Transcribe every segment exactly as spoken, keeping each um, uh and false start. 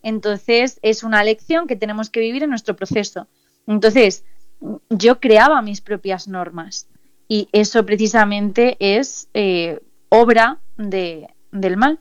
Entonces es una lección que tenemos que vivir en nuestro proceso. Entonces yo creaba mis propias normas y eso precisamente es eh, obra de, del mal.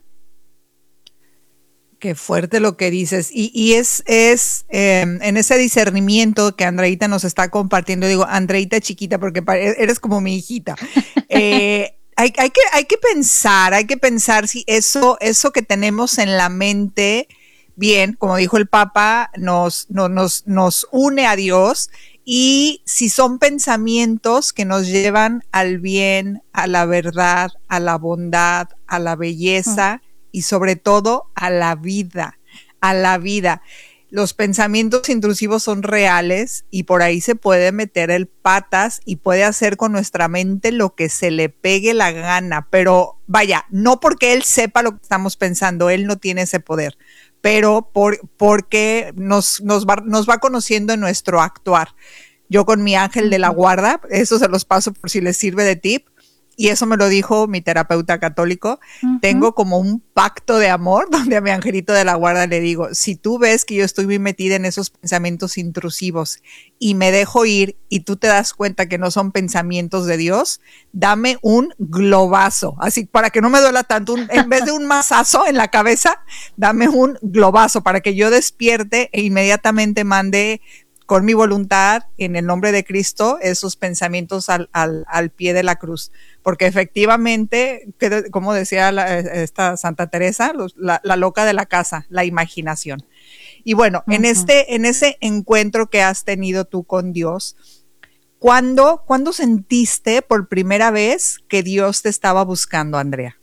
Qué fuerte lo que dices. Y, y es, es eh, en ese discernimiento que Andreita nos está compartiendo, digo, Andreita chiquita, porque eres como mi hijita. Eh, hay, hay, que, hay que pensar, hay que pensar si eso, eso que tenemos en la mente, bien, como dijo el Papa, nos, no, nos, nos une a Dios, y si son pensamientos que nos llevan al bien, a la verdad, a la bondad, a la belleza, mm. y sobre todo a la vida, a la vida. Los pensamientos intrusivos son reales y por ahí se puede meter el patas y puede hacer con nuestra mente lo que se le pegue la gana, pero vaya, no porque él sepa lo que estamos pensando, él no tiene ese poder, pero por, porque nos, nos, va, nos va conociendo en nuestro actuar. Yo con mi ángel de la guarda, eso se los paso por si les sirve de tip, y eso me lo dijo mi terapeuta católico, uh-huh. Tengo como un pacto de amor donde a mi angelito de la guarda le digo, si tú ves que yo estoy muy metida en esos pensamientos intrusivos y me dejo ir y tú te das cuenta que no son pensamientos de Dios, dame un globazo, así para que no me duela tanto, un, en vez de un mazazo en la cabeza, dame un globazo para que yo despierte e inmediatamente mande con mi voluntad, en el nombre de Cristo, esos pensamientos al, al, al pie de la cruz. Porque efectivamente, como decía la, esta Santa Teresa, los, la, la loca de la casa, la imaginación. Y bueno, uh-huh. en, este, en ese encuentro que has tenido tú con Dios, ¿cuándo, ¿cuándo sentiste por primera vez que Dios te estaba buscando, Andrea?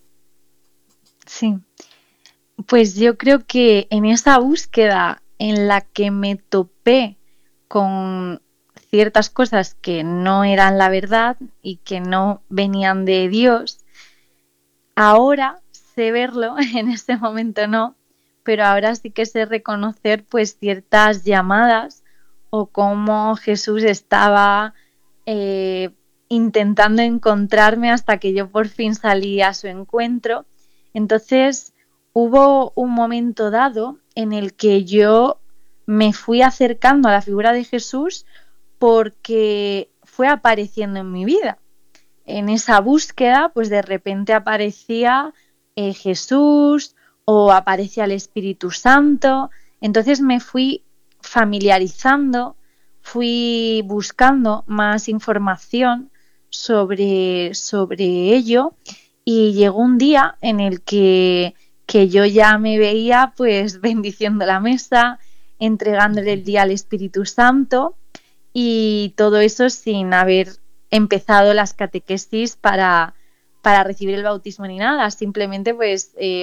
Sí, pues yo creo que en esa búsqueda en la que me topé con ciertas cosas que no eran la verdad y que no venían de Dios, ahora sé verlo, en ese momento no, pero ahora sí que sé reconocer pues ciertas llamadas o cómo Jesús estaba eh, intentando encontrarme hasta que yo por fin salí a su encuentro. Entonces hubo un momento dado en el que yo me fui acercando a la figura de Jesús porque fue apareciendo en mi vida. En esa búsqueda, pues de repente aparecía eh, Jesús o aparecía el Espíritu Santo. Entonces me fui familiarizando, fui buscando más información sobre, sobre ello y llegó un día en el que, que yo ya me veía pues bendiciendo la mesa, entregándole el día al Espíritu Santo y todo eso sin haber empezado las catequesis para, para recibir el bautismo ni nada, simplemente pues eh,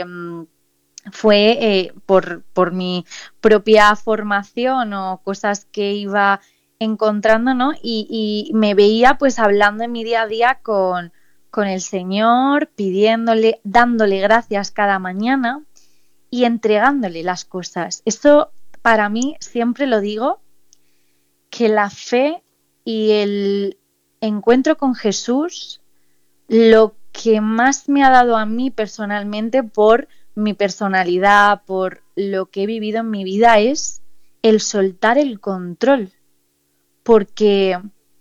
fue eh, por, por mi propia formación o cosas que iba encontrando, ¿no? Y, y me veía pues hablando en mi día a día con, con el Señor, pidiéndole, dándole gracias cada mañana y entregándole las cosas. Eso para mí, siempre lo digo, que la fe y el encuentro con Jesús, lo que más me ha dado a mí personalmente por mi personalidad, por lo que he vivido en mi vida, es el soltar el control. Porque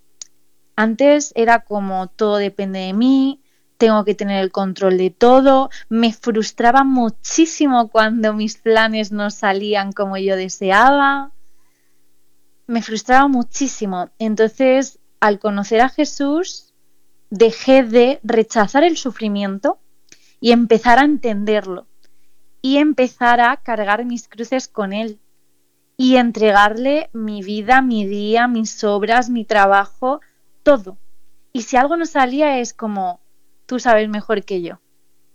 antes era como todo depende de mí, tengo que tener el control de todo, me frustraba muchísimo cuando mis planes no salían como yo deseaba, me frustraba muchísimo. Entonces, al conocer a Jesús, dejé de rechazar el sufrimiento y empezar a entenderlo y empezar a cargar mis cruces con él y entregarle mi vida, mi día, mis obras, mi trabajo, todo. Y si algo no salía es como, tú sabes mejor que yo.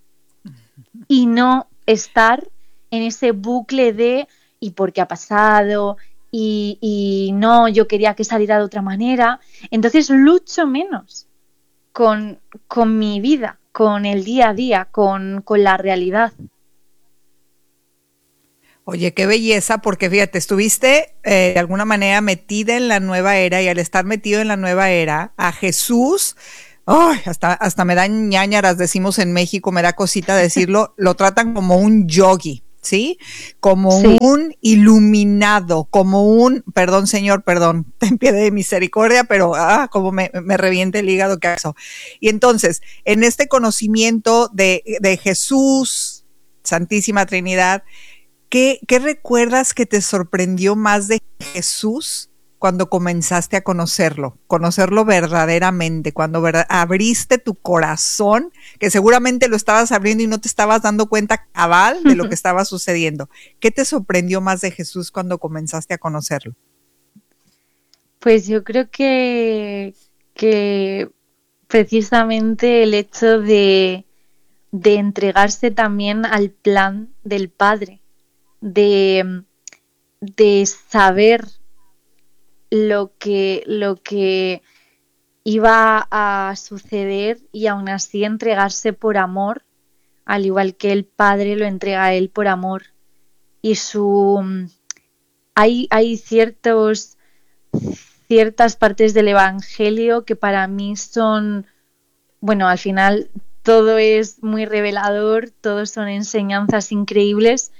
Y no estar en ese bucle de ¿y por qué ha pasado? Y, y no, yo quería que saliera de otra manera. Entonces lucho menos con, con mi vida, con el día a día, con, con la realidad. Oye, qué belleza, porque fíjate, estuviste eh, de alguna manera metida en la nueva era y al estar metido en la nueva era, a Jesús, oh, hasta, hasta me dan ñáñaras, decimos en México, me da cosita decirlo, lo tratan como un yogi. ¿sí? Como Sí. un iluminado, como un, perdón señor, perdón, ten piedad de misericordia, pero ah, como me, me revienta el hígado que eso. Y entonces, en este conocimiento de, de Jesús, Santísima Trinidad, ¿qué, ¿qué recuerdas que te sorprendió más de Jesús cuando comenzaste a conocerlo, conocerlo verdaderamente, cuando verdad, abriste tu corazón, que seguramente lo estabas abriendo y no te estabas dando cuenta cabal de lo que estaba sucediendo? ¿Qué te sorprendió más de Jesús cuando comenzaste a conocerlo? Pues yo creo que, que precisamente el hecho de, de entregarse también al plan del Padre, de, de saber lo que, lo que iba a suceder y aún así entregarse por amor, al igual que el Padre lo entrega a él por amor. Y su hay, hay ciertos ciertas partes del Evangelio que para mí son, bueno, al final todo es muy revelador, todos son enseñanzas increíbles,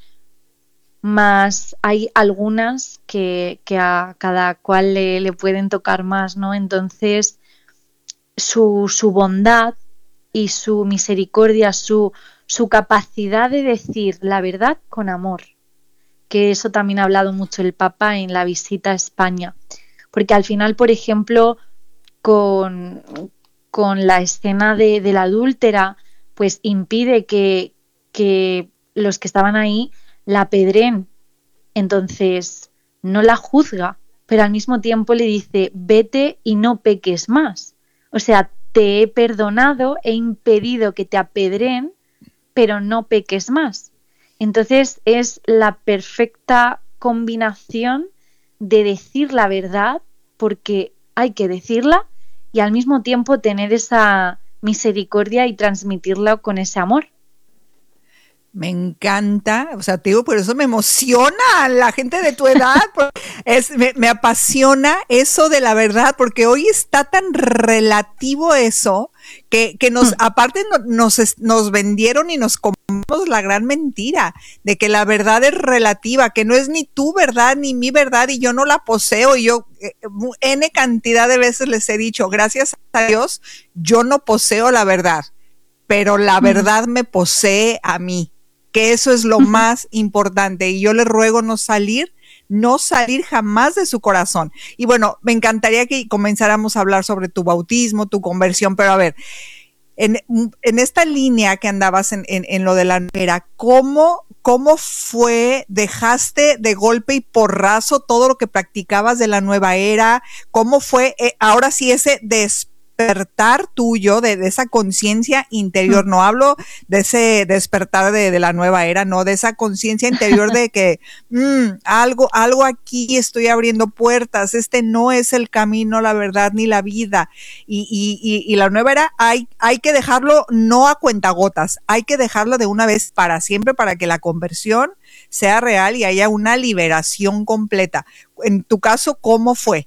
más hay algunas que, que a cada cual le, le pueden tocar más, ¿no? Entonces, su, su bondad y su misericordia, su, su capacidad de decir la verdad con amor, que eso también ha hablado mucho el Papa en la visita a España, porque al final, por ejemplo, con, con la escena de, de la adúltera, pues impide que, que los que estaban ahí la apedreen. Entonces, no la juzga, pero al mismo tiempo le dice, vete y no peques más. O sea, te he perdonado, he impedido que te apedreen, pero no peques más. Entonces, es la perfecta combinación de decir la verdad, porque hay que decirla, y al mismo tiempo tener esa misericordia y transmitirla con ese amor. Me encanta, o sea, te digo, por eso me emociona la gente de tu edad, es, me, me apasiona eso de la verdad, porque hoy está tan relativo eso, que, que nos, hmm. aparte no, nos, nos vendieron y nos compramos la gran mentira, de que la verdad es relativa, que no es ni tu verdad ni mi verdad y yo no la poseo, y yo eh, N cantidad de veces les he dicho, gracias a Dios, yo no poseo la verdad, pero la verdad me posee a mí, que eso es lo más importante, y yo le ruego no salir, no salir jamás de su corazón. Y bueno, me encantaría que comenzáramos a hablar sobre tu bautismo, tu conversión, pero a ver, en, en esta línea que andabas en, en, en lo de la era, ¿cómo, ¿cómo fue, dejaste de golpe y porrazo todo lo que practicabas de la nueva era? ¿Cómo fue, eh, ahora sí, ese despertar despertar tuyo, de, de esa conciencia interior? No hablo de ese despertar de, de la nueva era, no, de esa conciencia interior de que mmm, algo, algo aquí estoy abriendo puertas, este no es el camino, la verdad, ni la vida, y, y, y, y la nueva era hay, hay que dejarlo no a cuentagotas, hay que dejarlo de una vez para siempre para que la conversión sea real y haya una liberación completa. En tu caso, ¿cómo fue?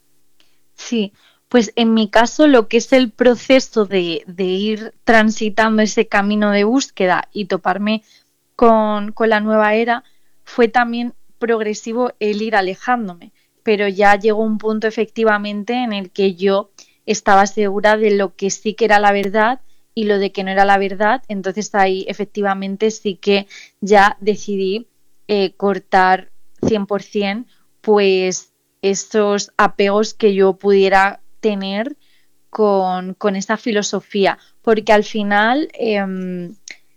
Sí, pues en mi caso lo que es el proceso de, de ir transitando ese camino de búsqueda y toparme con, con la nueva era fue también progresivo el ir alejándome, pero ya llegó un punto efectivamente en el que yo estaba segura de lo que sí que era la verdad y lo de que no era la verdad, entonces ahí efectivamente sí que ya decidí eh, cortar cien por ciento pues estos apegos que yo pudiera tener con, con esa filosofía, porque al final eh,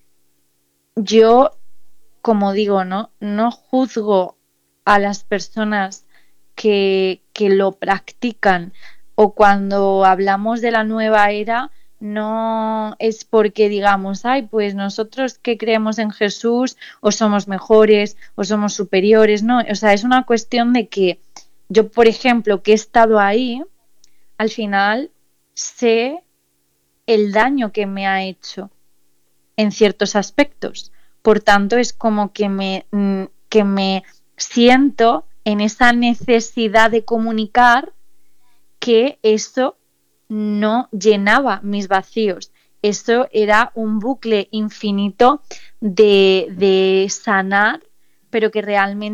yo, como digo, ¿no? no juzgo a las personas que, que lo practican, o cuando hablamos de la nueva era no es porque digamos, ay, pues nosotros que creemos en Jesús o somos mejores o somos superiores, no, o sea, es una cuestión de que yo, por ejemplo, que he estado ahí, al final sé el daño que me ha hecho en ciertos aspectos. Por tanto, es como que me, que me siento en esa necesidad de comunicar que eso no llenaba mis vacíos. Eso era un bucle infinito de, de sanar, pero que realmente